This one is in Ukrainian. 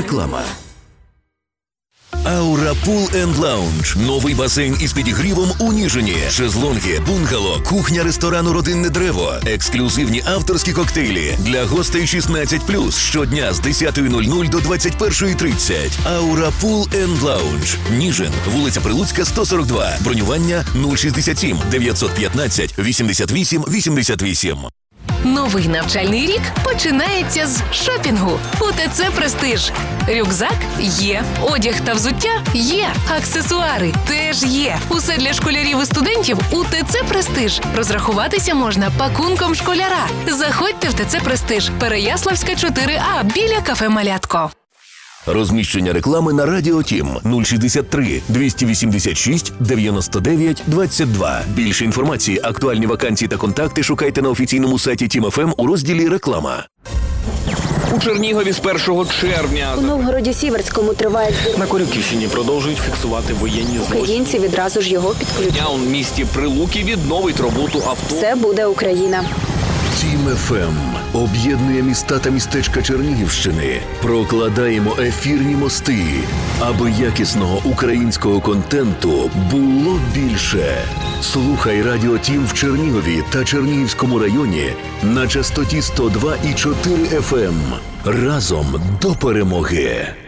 Реклама. Aura Pool & Lounge. Новий басейн із підігрівом у Ніжині. Шезлонги, бунгало, кухня ресторану «Родинне древо». Ексклюзивні авторські коктейлі. Для гостей 16+. Щодня з 10:00 до 21:30. Aura Pool & Lounge. Ніжин. Вулиця Прилуцька, 142. Бронювання 067 915 88 88. Новий навчальний рік починається з шопінгу. УТЦ «Престиж». Рюкзак є, одяг та взуття є, аксесуари теж є. Усе для школярів і студентів у ТЦ «Престиж». Розрахуватися можна пакунком школяра. Заходьте в ТЦ «Престиж». Переяславська, 4А, біля кафе «Малятко». Розміщення реклами на Радіо Тім 063 286 99 22. Більше інформації, актуальні вакансії та контакти шукайте на офіційному сайті Тім ФМ у розділі «Реклама». У Чернігові з 1 червня. У Новгороді-Сіверському триває збір. На Корюківщині продовжують фіксувати воєнні злочини. Українці відразу ж його підключать. У місті Прилуки відновить роботу авто. Це буде Україна. Тім ФМ об'єднує міста та містечка Чернігівщини. Прокладаємо ефірні мости, аби якісного українського контенту було більше. Слухай Радіо Тім в Чернігові та Чернігівському районі на частоті 102,4 FM. Разом до перемоги.